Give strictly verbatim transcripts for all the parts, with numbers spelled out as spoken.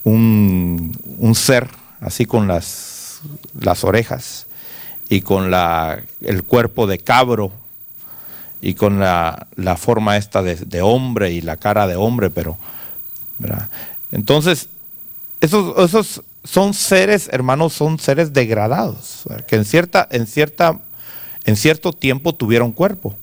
un, un ser así con las, las orejas y con la, el cuerpo de cabro y con la, la forma esta de, de hombre y la cara de hombre, pero, ¿verdad? Entonces, esos, esos son seres, hermanos, son seres degradados, ¿verdad? Que en cierta, en cierta, en cierto tiempo tuvieron cuerpo,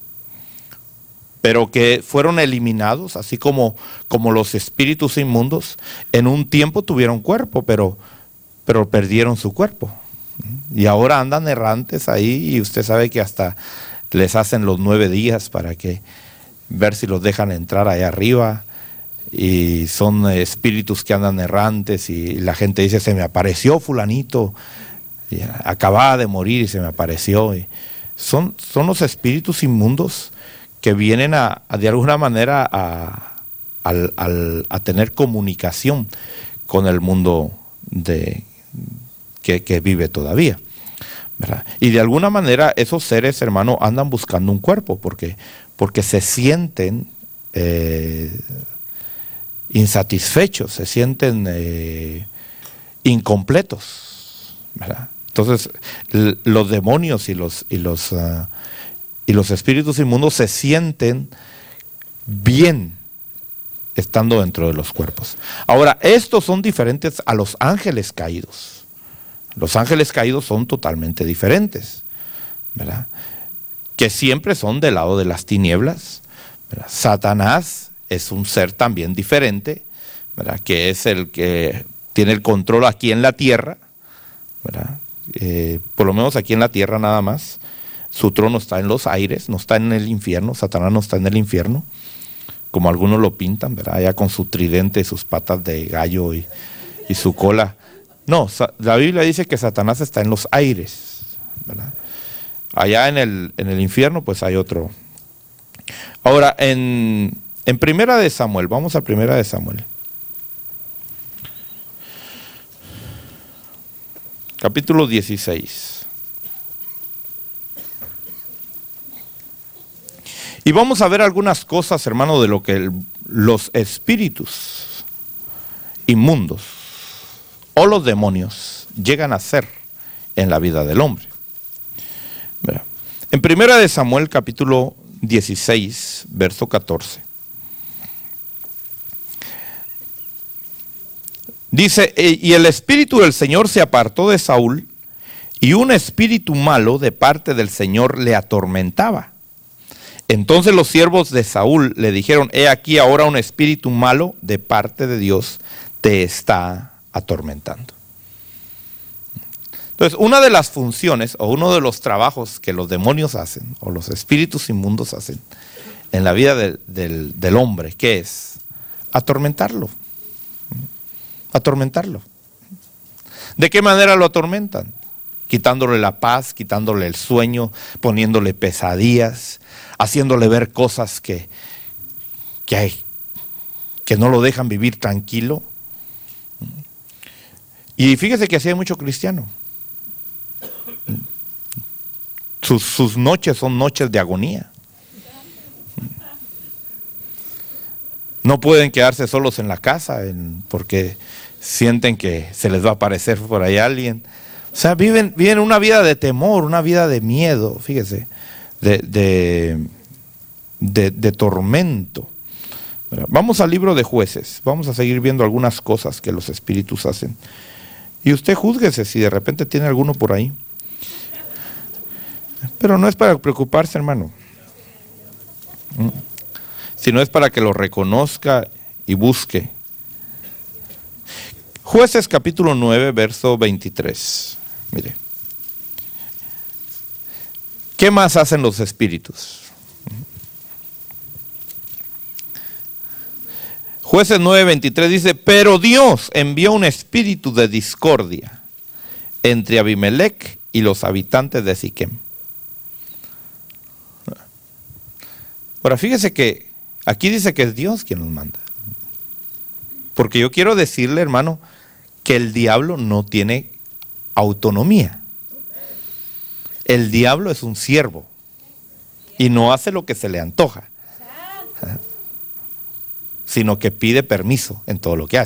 pero que fueron eliminados, así como, como los espíritus inmundos, en un tiempo tuvieron cuerpo, pero, pero perdieron su cuerpo. Y ahora andan errantes ahí, y usted sabe que hasta les hacen los nueve días para que ver si los dejan entrar allá arriba. Y son espíritus que andan errantes, y la gente dice: se me apareció fulanito, y acababa de morir y se me apareció. Y son, son los espíritus inmundos que vienen a, a de alguna manera a, a, a, a tener comunicación con el mundo de, que, que vive todavía, ¿verdad? Y de alguna manera esos seres, hermano, andan buscando un cuerpo porque, porque se sienten eh, insatisfechos, se sienten eh, incompletos, ¿verdad? Entonces los demonios y los, y los uh, y los espíritus inmundos se sienten bien estando dentro de los cuerpos. Ahora, estos son diferentes a los ángeles caídos. Los ángeles caídos son totalmente diferentes, ¿verdad? Que siempre son del lado de las tinieblas, ¿verdad? Satanás es un ser también diferente, ¿verdad? Que es el que tiene el control aquí en la tierra, ¿verdad? Eh, por lo menos aquí en la tierra nada más. Su trono está en los aires, no está en el infierno. Satanás no está en el infierno, como algunos lo pintan, ¿verdad? Allá con su tridente y sus patas de gallo y, y su cola. No, la Biblia dice que Satanás está en los aires, ¿verdad? Allá en el, en el infierno pues hay otro. Ahora, en, en Primera de Samuel, vamos a Primera de Samuel. Capítulo dieciséis. Y vamos a ver algunas cosas, hermano, de lo que el, los espíritus inmundos o los demonios llegan a ser en la vida del hombre. Mira, en Primera de Samuel, capítulo dieciséis, verso catorce. Dice: y el espíritu del Señor se apartó de Saúl, y un espíritu malo de parte del Señor le atormentaba. Entonces los siervos de Saúl le dijeron: he aquí ahora un espíritu malo de parte de Dios te está atormentando. Entonces, una de las funciones o uno de los trabajos que los demonios hacen o los espíritus inmundos hacen en la vida de, del, del hombre, ¿qué es? Atormentarlo. Atormentarlo. ¿De qué manera lo atormentan? Quitándole la paz, quitándole el sueño, poniéndole pesadillas, haciéndole ver cosas que, que, hay, que no lo dejan vivir tranquilo. Y fíjese que así hay mucho cristiano. Sus, sus noches son noches de agonía. No pueden quedarse solos en la casa en, porque sienten que se les va a aparecer por ahí alguien. O sea, viven, viven una vida de temor, una vida de miedo, fíjese, de, de, de, de tormento. Vamos al libro de Jueces, vamos a seguir viendo algunas cosas que los espíritus hacen. Y usted júzguese si de repente tiene alguno por ahí. Pero no es para preocuparse, hermano, sino es para que lo reconozca y busque. Jueces capítulo nueve, verso veintitrés. Mire, ¿qué más hacen los espíritus? Jueces nueve, veintitrés dice: pero Dios envió un espíritu de discordia entre Abimelech y los habitantes de Siquem. Ahora fíjese que aquí dice que es Dios quien nos manda. Porque yo quiero decirle, hermano, que el diablo no tiene autonomía. El diablo es un siervo y no hace lo que se le antoja, sino que pide permiso en todo lo que hace.